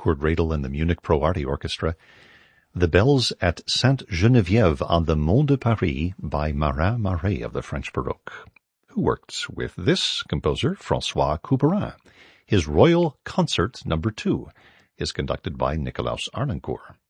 Kurt Radel and the Munich Pro Arte Orchestra. The Bells at Sainte Geneviève on the Mont de Paris by Marin Marais of the French Baroque, who worked with this composer, François Couperin. His Royal Concert No. 2 is conducted by Nicolaus Arnoncourt.